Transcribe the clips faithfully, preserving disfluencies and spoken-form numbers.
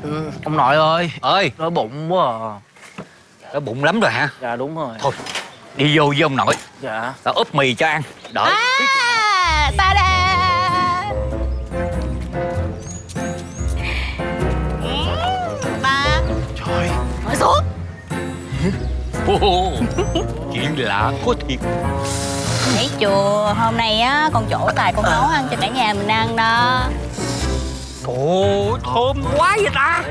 Ừ, ông nội ơi. Ơi. Đói bụng quá à. Đói bụng lắm rồi hả? Dạ đúng rồi. Thôi đi vô với ông nội. Dạ. Tao úp mì cho ăn. Đợi. À, ta da. Ba. Trời. Ngồi xuống. Oh, chuyện lạ có thiệt. Thấy chưa, hôm nay á con chỗ tài con nấu ăn cho cả nhà mình ăn đó. Ồ, thơm quá vậy ta.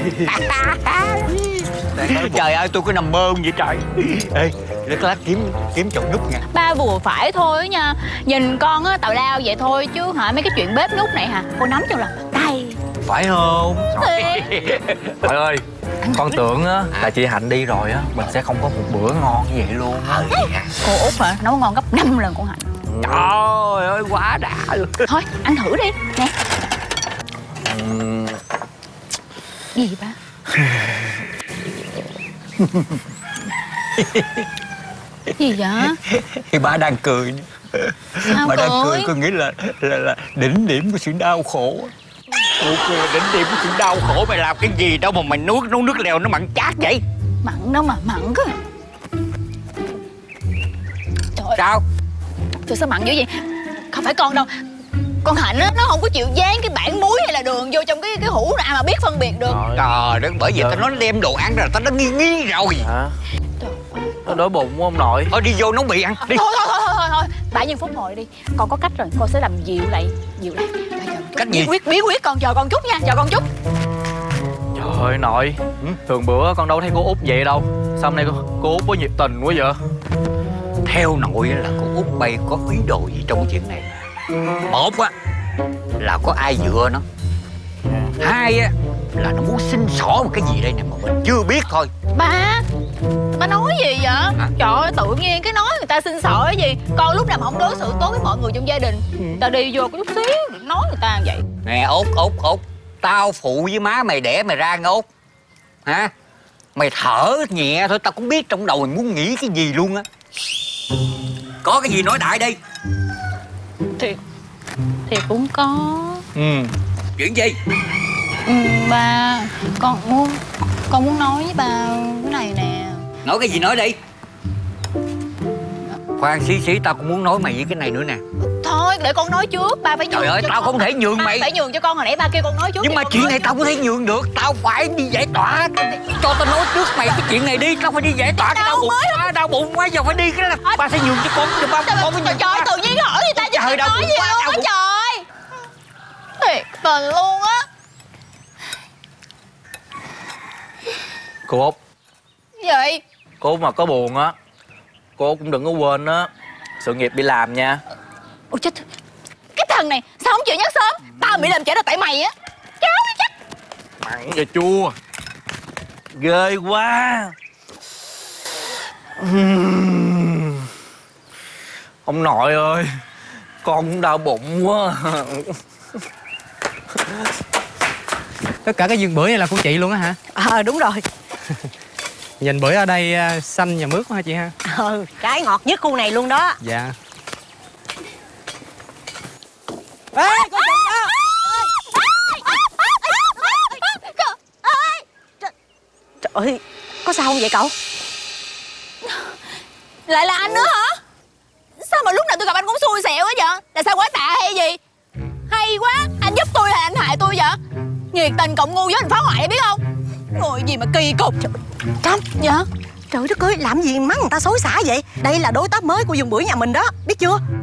Trời ơi, tôi có nằm mơ vậy trời. Ê, để lát kiếm kiếm chỗ núp nha. Ba vừa phải thôi nha. Nhìn con á tào lao vậy thôi chứ hả mấy cái chuyện bếp nút này hả con nắm trong lòng bàn tay. Phải không? Trời ơi, con tưởng á là chị Hạnh đi rồi á mình sẽ không có một bữa ngon như vậy luôn á. Cô Út hả nấu ngon gấp năm lần con Hạnh. Trời ơi, quá đã luôn. Thôi ăn thử đi nè. Uhm. Gì ba? Gì vậy? Thì bà đang cười. Sao Bà cười? đang cười có nghĩa là là là đỉnh điểm của sự đau khổ. Ok, đỉnh điểm của sự đau khổ mày làm cái gì đâu mà mày nuốt nấu nước lèo nó mặn chát vậy? Mặn đâu mà mặn cơ. Trời ơi. Sao? Trời sao mặn dữ vậy? Không phải con đâu. Con Hạnh á nó không có chịu dán cái bảng muối hay là đường vô trong cái cái hũ ra mà biết phân biệt được. Trời đất, bởi vì tao nói đem đồ ăn ra tao đã nghi nghi rồi. Hả? Nó đói bụng quá ông nội. Thôi đi vô nấu mì ăn đi. Thôi thôi thôi thôi thôi bảy nhân phút ngồi đi. Con có cách rồi, con sẽ làm dịu lại dịu lại. Cách gì? Bí quyết bí quyết con chờ con chút nha, chờ con chút. Trời ơi nội, thường bữa con đâu thấy cô Út vậy đâu. Sao hôm nay cô, cô Út có nhiệt tình quá vậy? Theo nội là cô Út bay có ý đồ gì trong cái chuyện này. Một á là có ai dựa nó. Hai á là nó muốn xin xỏ một cái gì đây nè mà mình chưa biết thôi. Ba, ba nói gì vậy? À? Trời ơi tự nhiên cái nói người ta xin xỏ cái gì. Con lúc nào mà không đối xử tốt với mọi người trong gia đình. Người ta đi vô có chút xíu đừng nói người ta vậy. Nè Út, Út, Út, tao phụ với má mày đẻ mày ra nghe Út. Hả? Mày thở nhẹ thôi tao cũng biết trong đầu mày muốn nghĩ cái gì luôn á. Có cái gì nói đại đi. Thì thì cũng có. Ừ. Chuyện gì? Ừ, ba, con muốn con muốn nói với ba cái này nè. Nói cái gì nói đi. Khoan xí xí tao cũng muốn nói mày với cái này nữa nè. Thôi để con nói trước, ba phải nhường. Trời ơi cho tao con. không thể nhường Ba mày. phải nhường cho con, hồi nãy ba kêu con nói trước. Nhưng mà chuyện này tao không thể nhường được. Tao phải đi giải tỏa. Cho tao nói trước mày cái chuyện này đi. Tao phải đi giải tỏa cái đau bụng quá. Đau bụng quá giờ phải đi cái là ba sẽ nhường cho con. Được ba con mới nhường. Trời ơi tự nhiên hỏi người ta chứ Trời, đau nói bụng gì quá, luôn đau á bụng. trời. Thiệt tình luôn á. Cô Út, Vậy cô Út mà có buồn á cô Út cũng đừng có quên á sự nghiệp đi làm nha. ôi chết, cái thằng này sao không chịu nhắc sớm. Tao bị làm trễ là tại mày á. Cháu đi chắc. Mặn và chua ghê quá. Uhm. Ông nội ơi, con cũng đau bụng quá. Tất cả cái vườn bưởi này là của chị luôn á hả? Ờ đúng rồi. Nhìn bưởi ở đây à, xanh và mướt quá hả chị ha? Ờ trái ngọt nhất khu này luôn đó. Dạ. Ê con chị đó. Trời ơi, có sao không vậy cậu? Lại là anh nữa hả? Sao mà lúc nào tôi gặp anh cũng xui xẻo quá vậy? Là sao quá tạ hay gì? Hay quá, anh giúp tôi hay anh hại tôi vậy? Nhiệt tình cộng ngu với anh phá hoại biết không? Người gì mà kỳ cục. Trâm. Dạ? Trời đất ơi, làm gì mắng người ta xối xả vậy? Đây là đối tác mới của vườn bưởi nhà mình đó, biết chưa?